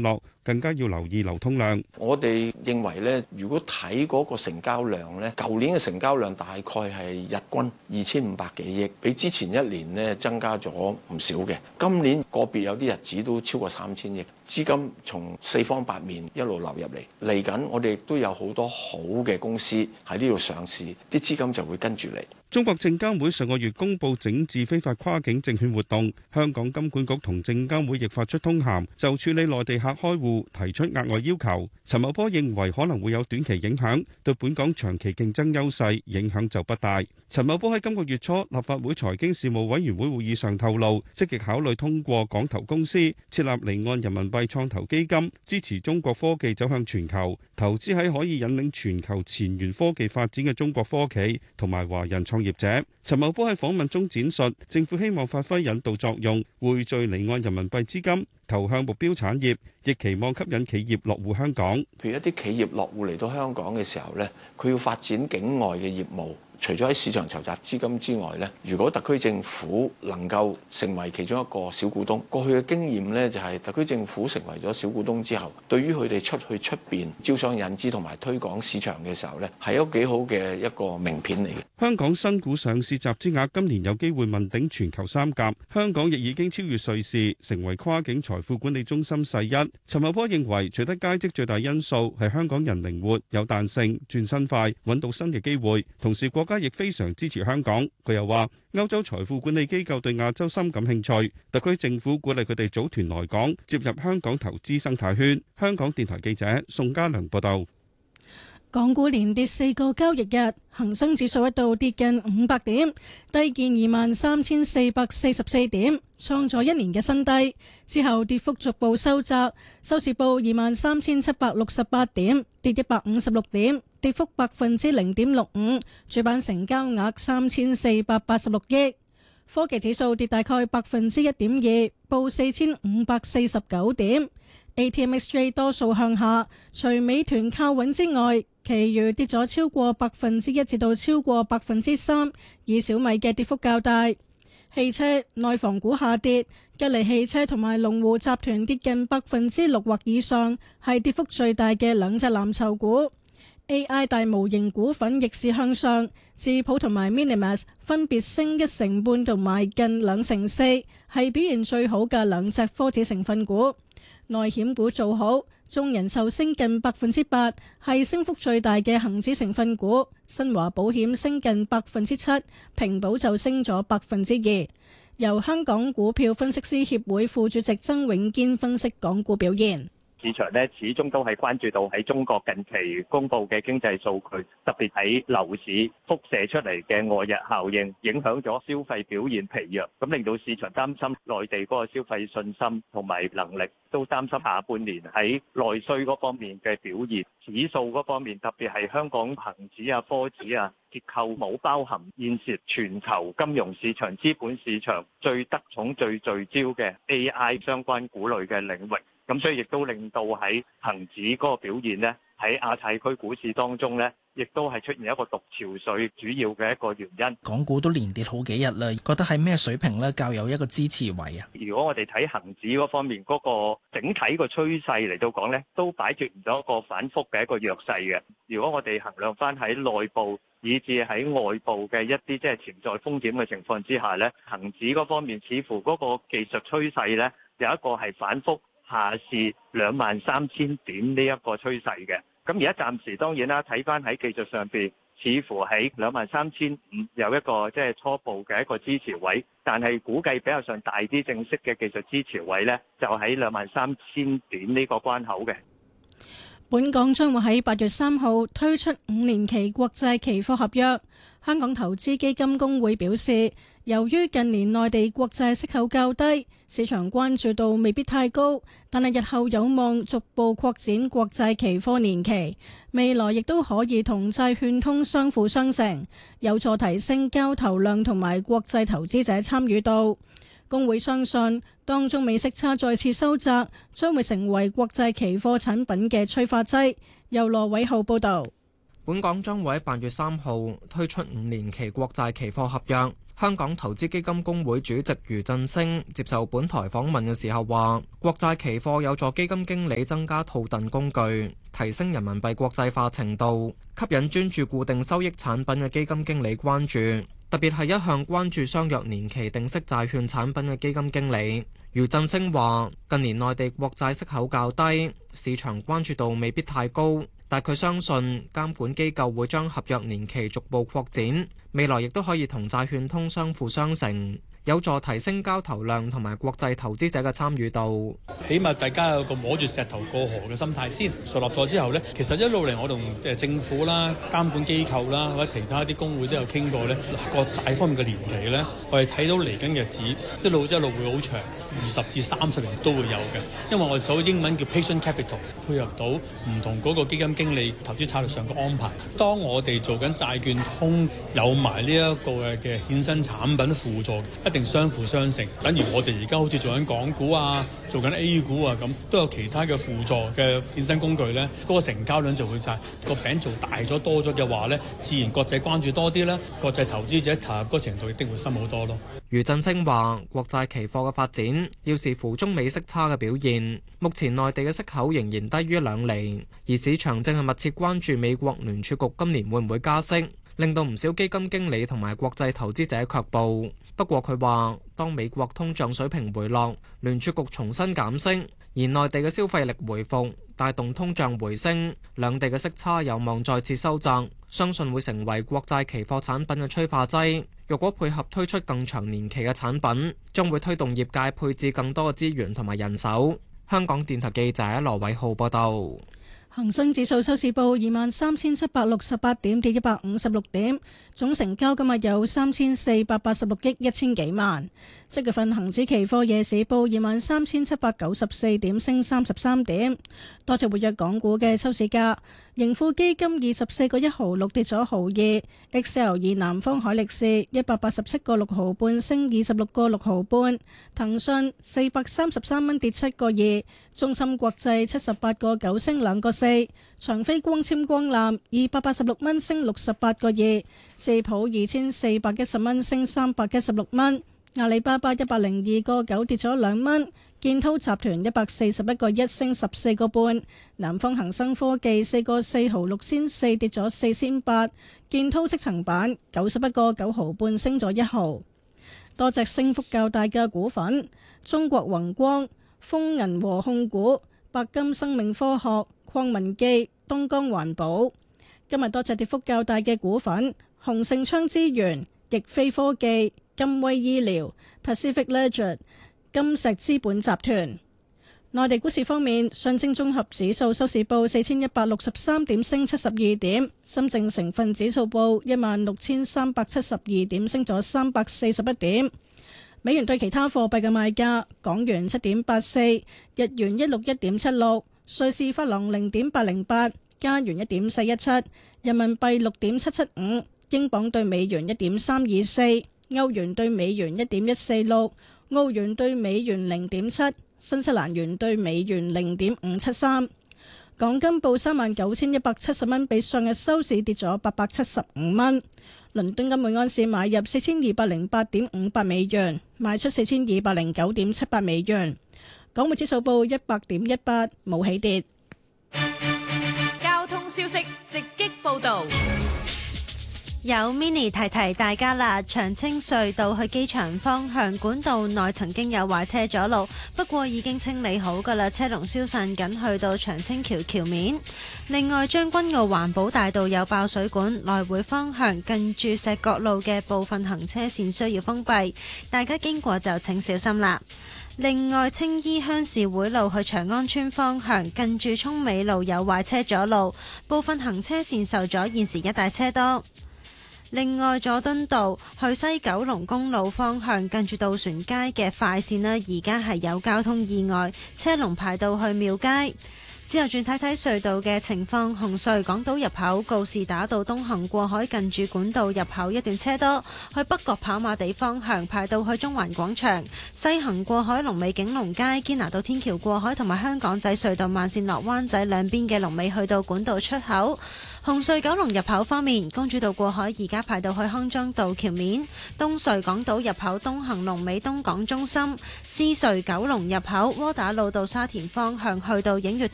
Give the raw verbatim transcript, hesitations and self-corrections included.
落，更加要留意流通量。 我哋認為咧，如果睇嗰個成交量咧，舊年嘅成交量大概係日均二千五百幾億，比之前一年咧增加咗唔少嘅。今年個別有啲日子都超過三千億，資金從四方八面一路流入嚟。嚟緊我哋亦都有好多好嘅公司喺呢度上市，啲資金就會跟住嚟。 中國證監會上個月公布整治非法跨境證券活動，香港金管局同證監會亦發出通函，就處理內地客開戶提出額外要求。陳茂波認為可能會有短期影響，對本港長期競爭優勢影響就不大。陳茂波喺今個月初立法會財經事務委員會會議上透露，積極考慮通過港投公司設立離岸人民幣創投基金，支持中國科技走向全球，投資喺可以引領全球前沿科技發展嘅中國科企同埋華人創業者。陳茂波喺訪問中展述，政府希望發揮引導作用，匯聚離岸人民幣資金投向目標產業，亦期望吸引企業落戶香港。 譬如一啲企業落戶嚟到香港嘅時候咧，佢要發展境外嘅業務。除咗喺市場籌集資金之外咧，如果特區政府能夠成為其中一個小股東，過去嘅經驗咧就係特區政府成為咗小股東之後，對於佢哋出去出邊招商引資同埋推廣市場嘅時候咧，係一個幾好嘅一個名片嚟嘅。 香港新股上市集資額今年有機會問鼎全球三甲，香港亦已經超越瑞士，成為跨境財富管理中心世一。陳茂波認為取得佳績最大因素係香港人靈活、有彈性、轉身快，揾到新嘅機會，同時國家亦非常支持香港。佢又話歐洲財富管理機構對亞洲深感興趣，特區政府鼓勵佢哋組團來港，接入香港投資生態圈。香港電台記者宋家良報道。 港股連跌四個交易日，恒生指數一度跌近五百點，低見二萬三千四百四十四點，創咗一年嘅新低。之後跌幅逐步收窄，收市報二萬三千七百六十八點，跌一百五十六點，跌幅百分之零點六五。主板成交額三千四百八十六億。科技指數跌大概百分之一點二，報四千五百四十九點。A T M X J 多數向下，除美團靠穩之外，其餘跌咗超過百分之一至到超過百分之三，以小米嘅跌幅較大。汽車內房股下跌，吉利汽車同埋龍湖集團跌近百分之六或以上，係跌幅最大嘅兩隻藍籌股。A I 大模型股份逆市向上，智譜同埋 Minimas 分別升一成半同埋近兩成四，係表現最好嘅兩隻科指成分股。內險股做好，中人壽升近百分之八，係升幅最大嘅恒指成分股。新華保險升近百分之七，平保就升咗百分之二。由香港股票分析師協會副主席曾永堅分析港股表現。 市場咧始終都係關注到喺中國近期公布嘅經濟數據，特別喺樓市輻射出嚟嘅外日效應，影響咗消費表現疲弱，咁令到市場擔心內地嗰個消費信心同埋能力，都擔心下半年喺內需嗰方面嘅表現。指數嗰方面，特別係香港恒指啊、科指啊，結構冇包含現時全球金融市場、資本市場最得寵、最聚焦嘅 A I 相關股類嘅領域。咁所以亦都令到喺恒指嗰個表現呢，喺亞太區股市當中呢，亦都係出現一個獨潮水主要嘅一個原因。 港股都連跌好幾日啦，覺得係咩水平呢？較有一個支持位啊？ 如果我哋睇恒指嗰方面嗰個整體個趨勢嚟到講呢，都擺脫唔到一個反覆嘅一個弱勢嘅。如果我哋衡量翻喺內部以至喺外部嘅一啲即係潛在風險嘅情況之下呢，恒指嗰方面似乎嗰個技術趨勢呢，有一個係反覆下試兩萬三千點呢一個趨勢嘅。咁而家暫時當然啦，睇翻喺技術上邊，似乎喺兩萬三千五有一個即係初步嘅一個支持位，但係估計比較上大啲正式嘅技術支持位呢，就喺兩萬三千點呢個關口嘅。 本港將會喺八月三號推出五年期國債期貨合約。香港投資基金公會表示，由於近年內地國債息口較低，市場關注度未必太高，但係日後有望逐步擴展國債期貨年期，未來亦都可以同債券通相輔相成，有助提升交投量同埋國際投資者參與度。公會相信，當中美息差再次收窄，將會成為國際期貨產品嘅催化劑。由羅偉浩報導。 本港將會喺八月三號推出五年期國債期貨合約。 香港投資基金公會主席余振升接受本台訪問嘅時候話，國債期貨有助基金經理增加套戥工具，提升人民幣國際化程度，吸引專注固定收益產品嘅基金經理關注，特別係一向關注相約年期定息債券產品嘅基金經理。余振升話，近年內地國債息口較低，市場關注度未必太高，但佢相信監管機構會將合約年期逐步擴展，未來亦都可以同債券通相輔相成，有助提升交投量同埋國際投資者嘅參與度。 起碼大家有個摸住石頭過河嘅心態先，熟立咗之後呢，其實一路嚟我同誒政府啦、監管機構啦或者其他啲工會都有傾過呢個債方面嘅年期呢，我哋睇到嚟緊嘅日子一路一路會好長，二十至三十年都會有嘅。因為我哋所謂英文叫 patient capital， 配合到唔同嗰個基金經理投資策略上嘅安排。當我哋做緊債券通有埋呢一個嘅衍生產品輔助，一定相輔相成。等於我哋而家好似做緊港股啊，做緊 A 股啊咁，都有其他嘅輔助嘅衍生工具呢，嗰個成交量就會大，個餅做大咗多咗嘅話呢，自然國際關注多啲啦，國際投資者投入嗰個程度一定會深好多咯。 余振升話：國債期貨嘅發展要視乎中美息差嘅表現，目前內地嘅息口仍然低於兩厘，而市場正係密切關注美國聯儲局今年會唔會加息，令到唔少基金經理同埋國際投資者卻步。不過佢話，當美國通脹水平回落，聯儲局重新減息，而內地嘅消費力回復，帶動通脹回升，兩地嘅息差有望再次收窄，相信會成為國債期貨產品嘅催化劑。若果配合推出更長年期嘅產品，將會推動業界配置更多嘅資源同埋人手。香港電台記者羅偉浩報道。 恒生指數收市報二萬三千七百六十八點，跌一百五十六點，總成交今日有三千四百八十六億一千幾萬。即月份恒指期貨夜市報二萬三千七百九十四點，升三十三點。多隻活躍港股嘅收市價，盈富基金二十四個一毫六跌咗毫二 ，X L 二南方海力士一百八十七個六毫半升二十六個六毫半，騰訊四百三十三蚊跌七個二，中芯國際七十八個九升兩個四，長飛光纖光纜二百八十六蚊升六十八個二，智普二千四百一十蚊升三百一十六蚊，阿里巴巴一百零二個九跌咗兩蚊。建滔集團一百四十一個一升十四個半，南方恒生科技四個四毫六仙四跌咗四仙八，建滔積層板九十一個九毫半升咗一毫。多隻升幅較大嘅股份：中國宏光、豐銀和控股、白金生命科學、礦文記、東江環保。今日多隻跌幅較大嘅股份：鴻盛昌資源、易飛科技、金威醫療、Pacific Legend、金石資本集團。內地股市方面，上證綜合指數收市報四千一百六十三點，升七十二點；深證成分指數報一萬六千三百七十二點，升咗三百四十一點。美元對其他貨幣嘅賣價：港元七點八四，日元一六一點七六，瑞士法郎零點八零八，加元一點四一七，人民幣六點七七五，英鎊對美元一點三二四，歐元對美元一點一四六。澳元對美元零點七，新西蘭元對美元零點五七三。港金報三萬九千一百七十蚊，比上日收市跌咗八百七十五蚊。倫敦金每安士買入四千二百零八點五八美元，賣出四千二百零九點七八美元。港匯指數報一百點一八，冇起跌。 交通消息直擊報道。 有 mini 提提大家啦，長青隧道去機場方向管道內曾經有壞車阻路，不過已經清理好噶啦，車龍消散緊去到長青橋橋面。另外，將軍澳環保大道有爆水管，來回方向近住石角路嘅部分行車線需要封閉，大家經過就請小心啦。另外，青衣鄉事會路去長安村方向近住涌美路有壞車阻路，部分行車線受阻，現時一帶車多。另外，佐敦道去西九龍公路方向近住渡船街嘅快線呢，而家係有交通意外，車龍排到去廟街。之後轉睇睇隧道嘅情況，紅隧港島入口告士打道東行過海近住管道入口一段車多，去北角跑馬地方向排到去中環廣場，西行過海龍尾景隆街，堅拿道天橋過海同埋香港仔隧道慢線落灣仔兩邊嘅龍尾去到管道出口。 紅隧九龍入口方面，公主道過海而家排到去康莊道橋面；東隧港島入口東行龍尾東港中心；獅隧九龍入口窩打老道沙田方向去到映月